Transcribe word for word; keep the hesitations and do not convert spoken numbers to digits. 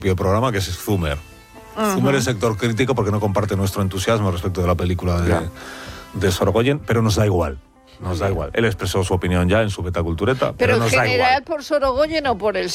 propio programa, que es Zumer. Uh-huh. Zumer es sector crítico porque no comparte nuestro entusiasmo respecto de la película de, yeah. de Sorogoyen, pero nos da igual. Nos da igual. Él expresó su opinión ya en su Beta Cultureta, pero, pero nos da igual. ¿Pero en general por Sorogoyen o por el